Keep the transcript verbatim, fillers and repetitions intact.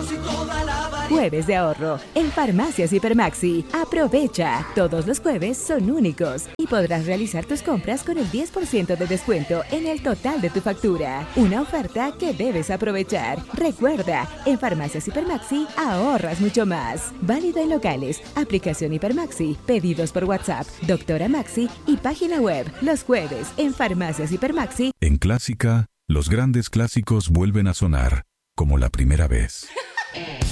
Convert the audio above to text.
Jueves de ahorro en Farmacias Hipermaxi. Aprovecha. Todos los jueves son únicos y podrás realizar tus compras con el diez por ciento de descuento en el total de tu factura. Una oferta que debes aprovechar. Recuerda, en Farmacias Hipermaxi ahorras mucho más. Válido en locales, aplicación Hipermaxi, pedidos por WhatsApp, Doctora Maxi y página web. Los jueves en Farmacias Hipermaxi. En Clásica, los grandes clásicos vuelven a sonar como la primera vez.